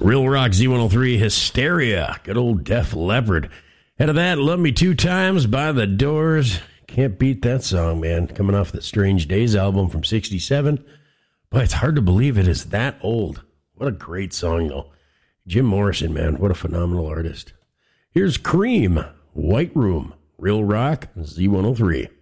Real Rock Z103 Hysteria. Good old Def Leppard. Head of that, Love Me Two Times by The Doors. Can't beat that song, man. Coming off the Strange Days album from 67. But it's hard to believe it is that old. What a great song, though. Jim Morrison, man. What a phenomenal artist. Here's Cream, White Room. Real Rock Z103.